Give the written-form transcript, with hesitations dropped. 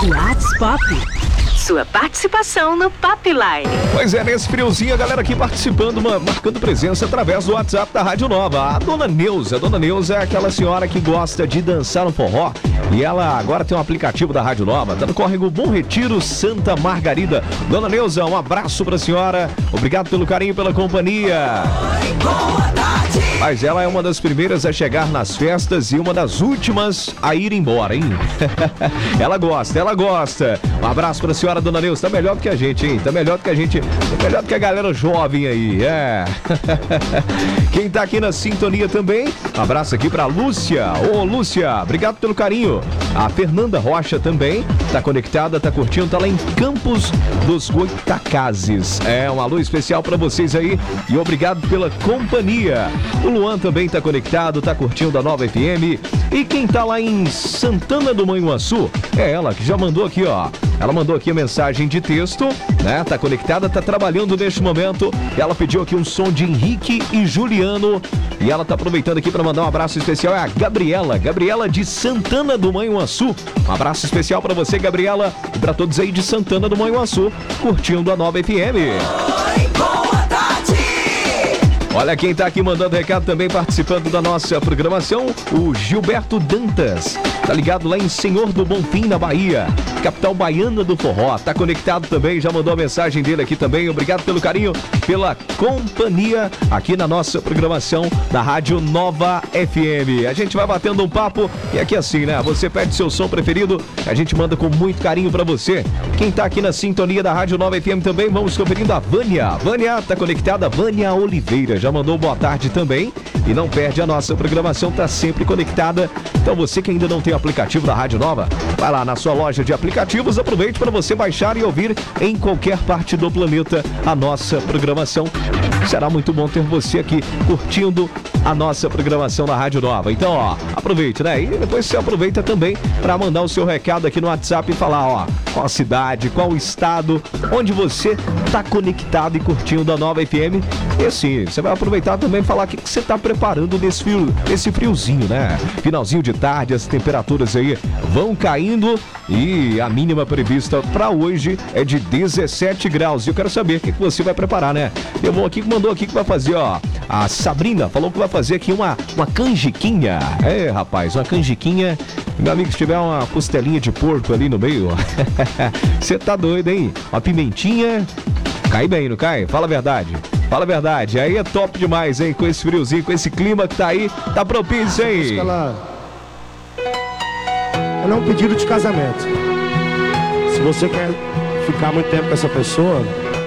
WhatsApp. Sua participação no Pop Line. Pois é, nesse friozinho, a galera aqui participando, marcando presença através do WhatsApp da Rádio Nova. A Dona Neuza é aquela senhora que gosta de dançar no forró. E ela agora tem um aplicativo da Rádio Nova, tá no córrego Bom Retiro, Santa Margarida. Dona Neuza, um abraço pra senhora. Obrigado pelo carinho, pela companhia. Boa tarde. Mas ela é uma das primeiras a chegar nas festas e uma das últimas a ir embora, hein? Ela gosta. Um abraço pra senhora, Dona Neuza. Tá melhor do que a gente, hein? Tá melhor do que a gente. Tá melhor do que a galera jovem aí, é. Quem tá aqui na sintonia também, um abraço aqui pra Lúcia. Ô, Lúcia, obrigado pelo carinho. A Fernanda Rocha também tá conectada, tá curtindo, tá lá em Campos dos Goitacazes. É, um alô especial pra vocês aí e obrigado pela companhia. O Luan também tá conectado, tá curtindo a Nova FM. E quem tá lá em Santana do Manhuaçu é ela que já mandou aqui, ó. Ela mandou aqui a mensagem de texto, né? Tá conectada, tá trabalhando neste momento. Ela pediu aqui um som de Henrique e Juliano. E ela tá aproveitando aqui para mandar um abraço especial. É a Gabriela de Santana do Manhuaçu. Um abraço especial para você, Gabriela, e para todos aí de Santana do Manhuaçu, curtindo a Nova FM. Oi, boa tarde! Olha quem tá aqui mandando recado também, participando da nossa programação, o Gilberto Dantas. Tá ligado lá em Senhor do Bonfim, na Bahia, capital baiana do forró. Tá conectado também, já mandou a mensagem dele aqui também. Obrigado pelo carinho, pela companhia aqui na nossa programação da Rádio Nova FM. A gente vai batendo um papo e aqui assim, né? Você pede seu som preferido, a gente manda com muito carinho pra você. Quem tá aqui na sintonia da Rádio Nova FM também, vamos conferindo a Vânia. Vânia tá conectada, Vânia Oliveira, já mandou boa tarde também. E não perde a nossa programação, tá sempre conectada. Então você que ainda não tem o aplicativo da Rádio Nova, vai lá na sua loja de aplicativos, aproveite para você baixar e ouvir em qualquer parte do planeta a nossa programação. Será muito bom ter você aqui curtindo a nossa programação na Rádio Nova. Então, ó, aproveite, né? E depois você aproveita também para mandar o seu recado aqui no WhatsApp e falar, ó, qual a cidade, qual o estado, onde você tá conectado e curtindo a Nova FM. E assim, você vai aproveitar também e falar o que você tá preparando nesse friozinho, né? Finalzinho de tarde, as temperaturas aí vão caindo e a mínima prevista para hoje é de 17 graus. E eu quero saber o que você vai preparar, né? Eu vou aqui, mandou aqui que vai fazer, ó, a Sabrina falou que vai fazer aqui uma canjiquinha. É, rapaz, uma canjiquinha. Meu amigo, se tiver uma costelinha de porco ali no meio, você tá doido, hein? Uma pimentinha, cai bem, não cai? Fala a verdade. Fala a verdade, aí é top demais, hein? Com esse friozinho, com esse clima que tá aí, tá propício, hein? Ela é um pedido de casamento. Se você quer ficar muito tempo com essa pessoa,